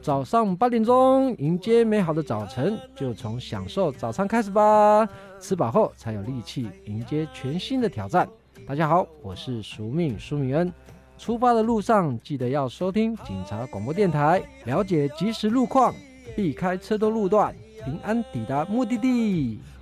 早上8点钟，迎接美好的早晨，就从享受早餐开始吧。吃饱后才有力气迎接全新的挑战。大家好，我是淑命苏明恩。出发的路上记得要收听警察广播电台，了解即时路况，避开车多路段，平安抵达目的地。